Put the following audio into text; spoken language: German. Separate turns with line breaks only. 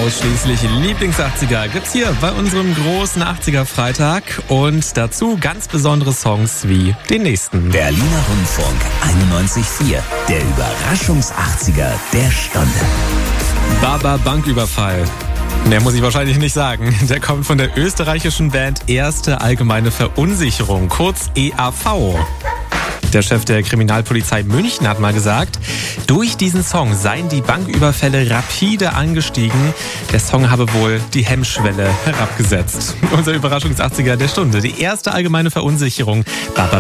Ausschließlich Lieblings-80er gibt's hier bei unserem großen 80er-Freitag und dazu ganz besondere Songs wie den nächsten.
Berliner Rundfunk 91.4, der Überraschungs-80er der Stunde.
Baba Banküberfall. Mehr muss ich wahrscheinlich nicht sagen. Der kommt von der österreichischen Band Erste Allgemeine Verunsicherung, kurz EAV. Der Chef der Kriminalpolizei München hat mal gesagt, durch diesen Song seien die Banküberfälle rapide angestiegen. Der Song habe wohl die Hemmschwelle herabgesetzt. Unser Überraschungs-80er der Stunde. Die erste allgemeine Verunsicherung. Baba